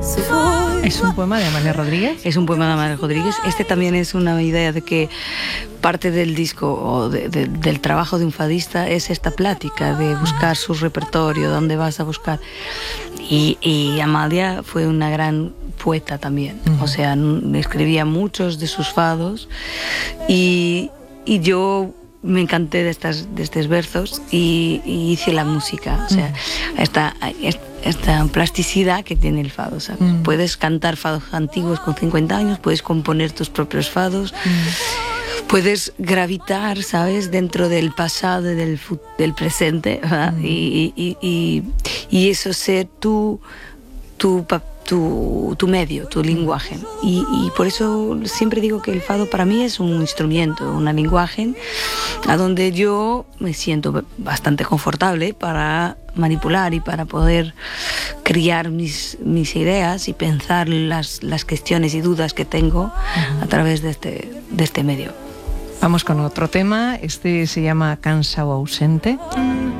¿Es un poema de Amalia Rodríguez? Es un poema de Amalia Rodríguez. Este también es una idea de que parte del disco o del trabajo de un fadista es esta plática de buscar su repertorio, dónde vas a buscar. Y Amalia fue una gran poeta también. O sea, escribía muchos de sus fados y yo me encanté de estos versos y hice la música. O sea, esta plasticidad que tiene el fado. O sea, puedes cantar fados antiguos con 50 años, puedes componer tus propios fados, puedes gravitar, ¿sabes?, dentro del pasado y del presente, ¿verdad? Y eso ser tu medio, tu lenguaje. Y por eso siempre digo que el fado para mí es un instrumento, un lenguaje a donde yo me siento bastante confortable para manipular y para poder criar mis ideas y pensar las cuestiones y dudas que tengo a través de este medio. Vamos con otro tema. Este se llama Cansao ausente.